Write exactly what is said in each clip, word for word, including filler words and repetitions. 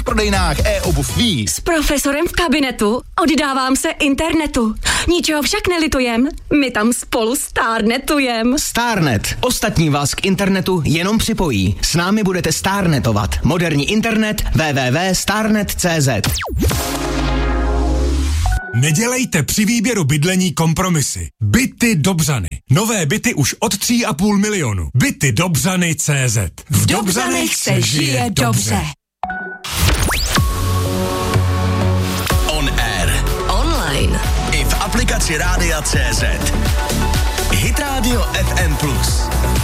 bezprodejnách e-obuv ví. S profesorem v kabinetu oddávám se internetu. Ničeho však nelitujem, my tam spolu stárnetujem. Starnet. Ostatní vás k internetu jenom připojí. S námi budete starnetovat. Moderní internet w w w tečka starnet tečka c z. Nedělejte při výběru bydlení kompromisy. Byty Dobřany. Nové byty už od tří a půl milionu. Byty Dobřany tečka cé zet. V Dobřanech se žije dobře. On air. Online. I v aplikaci Rádia tečka cé zet. Hit Radio F M plus.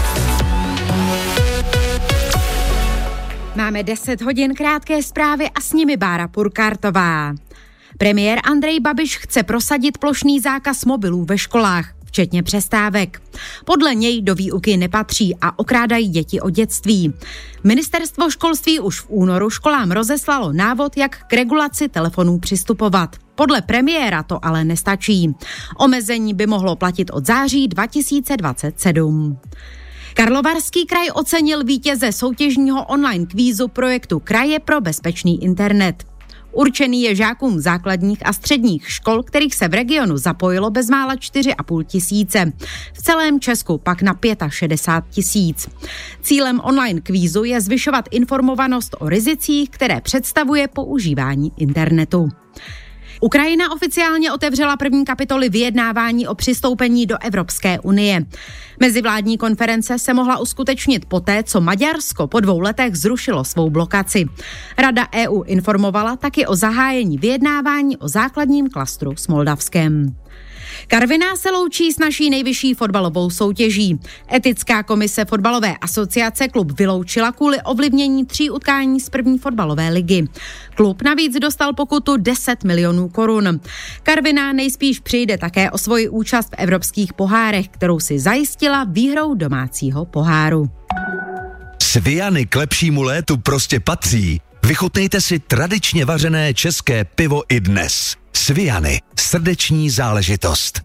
Máme deset hodin, krátké zprávy a s nimi Bára Purkartová. Premiér Andrej Babiš chce prosadit plošný zákaz mobilů ve školách, včetně přestávek. Podle něj do výuky nepatří a okrádají děti o dětství. Ministerstvo školství už v únoru školám rozeslalo návod, jak k regulaci telefonů přistupovat. Podle premiéra to ale nestačí. Omezení by mohlo platit od září dva tisíce dvacet sedm. Karlovarský kraj ocenil vítěze soutěžního online kvízu projektu Kraje pro bezpečný internet. Určený je žákům základních a středních škol, kterých se v regionu zapojilo bezmála čtyři a půl tisíce. V celém Česku pak na šedesát pět tisíc. Cílem online kvízu je zvyšovat informovanost o rizicích, které představuje používání internetu. Ukrajina oficiálně otevřela první kapitoly vyjednávání o přistoupení do Evropské unie. Mezivládní konference se mohla uskutečnit poté, co Maďarsko po dvou letech zrušilo svou blokaci. Rada E U informovala taky o zahájení vyjednávání o základním klastru s Moldavskem. Karviná se loučí s naší nejvyšší fotbalovou soutěží. Etická komise fotbalové asociace klub vyloučila kvůli ovlivnění tří utkání z první fotbalové ligy. Klub navíc dostal pokutu deset milionů korun. Karviná nejspíš přijde také o svoji účast v evropských pohárech, kterou si zajistila výhrou domácího poháru. Sviany k lepšímu létu prostě patří. Vychutnejte si tradičně vařené české pivo i dnes. Sviany. Srdeční záležitost.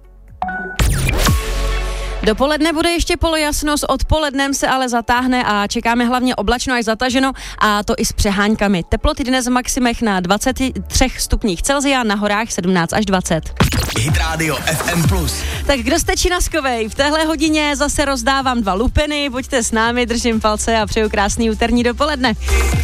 Dopoledne bude ještě polojasno, s odpolednem se ale zatáhne a čekáme hlavně oblačno až zataženo, a to i s přeháňkami. Teploty dnes v maximech na dvacet tři stupních Celsia, na horách sedmnáct až dvacet. Hit Radio F M plus. Tak kdo jste činaskovej? V téhle hodině zase rozdávám dva lupeny, buďte s námi, držím palce a přeju krásný úterní dopoledne.